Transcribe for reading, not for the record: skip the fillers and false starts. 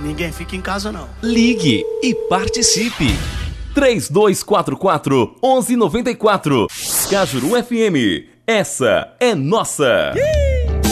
ninguém fica em casa não. Ligue e participe. 3244-1194. Cajuru FM. Essa é nossa.